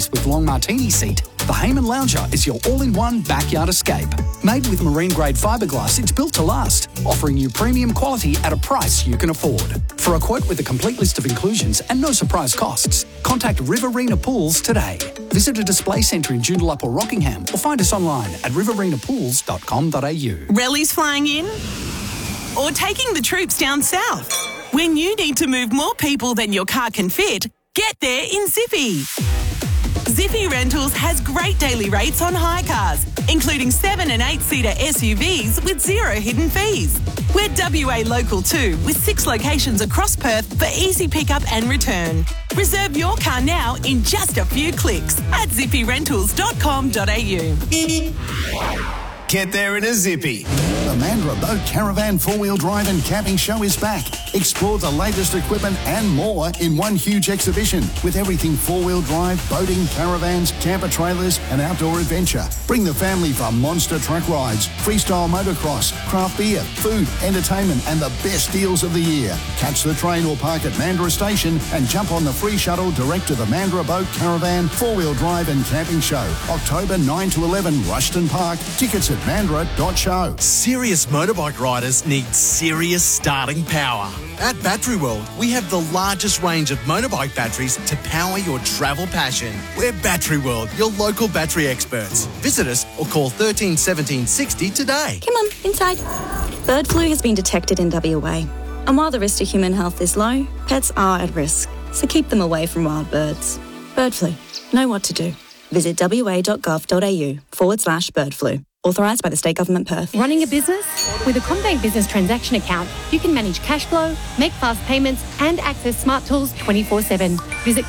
space with long martini seat, the Hayman Lounger is your all-in-one backyard escape. Made with marine-grade fiberglass, it's built to last, offering you premium quality at a price you can afford. For a quote with a complete list of inclusions and no surprise costs, contact Riverina Pools today. Visit a display centre in Joondalup or Rockingham or find us online at riverinaPools.com.au. Rallies flying in? Or taking the troops down south? When you need to move more people than your car can fit, get there in Zippy. Zippy Rentals has great daily rates on hire cars, including 7 and 8-seater SUVs with zero hidden fees. We're WA local too, with 6 locations across Perth for easy pickup and return. Reserve your car now in just a few clicks at zippyrentals.com.au. Get there in a zippy. The Mandurah Boat Caravan 4-wheel drive and camping show is back. Explore the latest equipment and more in one huge exhibition with everything 4-wheel drive, boating, caravans, camper trailers and outdoor adventure. Bring the family for monster truck rides, freestyle motocross, craft beer, food, entertainment and the best deals of the year. Catch the train or park at Mandurah Station and jump on the free shuttle direct to the Mandurah Boat Caravan 4-wheel drive and camping show. October 9 to 11, Rushton Park. Tickets at mandurah.show. Serious motorbike riders need serious starting power. At Battery World, we have the largest range of motorbike batteries to power your travel passion. We're Battery World, your local battery experts. Visit us or call 13 17 60 today. Come on, inside. Bird flu has been detected in WA. And while the risk to human health is low, pets are at risk. So keep them away from wild birds. Bird flu. Know what to do. Visit wa.gov.au/bird flu. Authorised by the State Government Perth. Running a business? With a CommBank Business Transaction Account, you can manage cash flow, make fast payments and access smart tools 24/7. Visit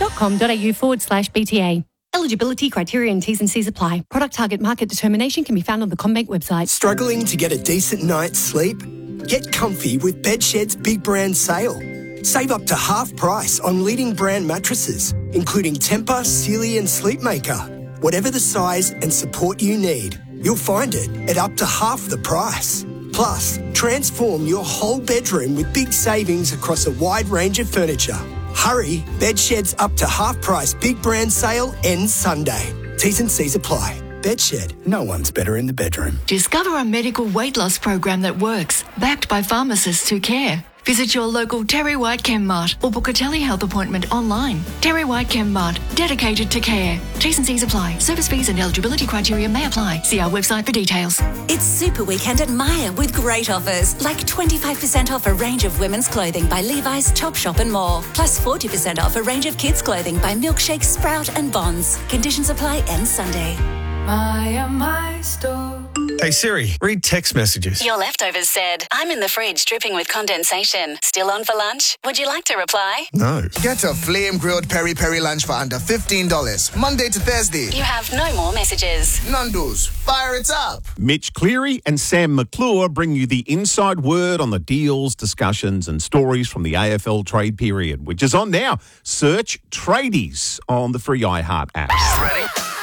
commbank.com.au/BTA. Eligibility, criteria and T's and C's apply. Product target market determination can be found on the CommBank website. Struggling to get a decent night's sleep? Get comfy with Bedshed's big brand sale. Save up to half price on leading brand mattresses, including Tempur, Sealy and Sleepmaker. Whatever the size and support you need, you'll find it at up to half the price. Plus, transform your whole bedroom with big savings across a wide range of furniture. Hurry, Bedshed's up to half price big brand sale ends Sunday. T's and C's apply. Bedshed, no one's better in the bedroom. Discover a medical weight loss program that works, backed by pharmacists who care. Visit your local Terry White Chemmart or book a telehealth appointment online. Terry White Chemmart, dedicated to care. T's and C's apply. Service fees and eligibility criteria may apply. See our website for details. It's Super Weekend at Myer with great offers, like 25% off a range of women's clothing by Levi's, Topshop and more. Plus 40% off a range of kids' clothing by Milkshake, Sprout and Bonds. Conditions apply end Sunday. Myer, my store. Hey Siri, read text messages. Your leftovers said, I'm in the fridge dripping with condensation. Still on for lunch? Would you like to reply? No. Get a flame grilled peri peri lunch for under $15. Monday to Thursday. You have no more messages. Nando's, fire it up. Mitch Cleary and Sam McClure bring you the inside word on the deals, discussions and stories from the AFL trade period, which is on now. Search Tradies on the free iHeart app. Ready?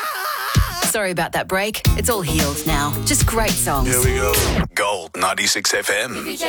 Sorry about that break. It's all healed now. Just great songs. Here we go. Gold 96 FM.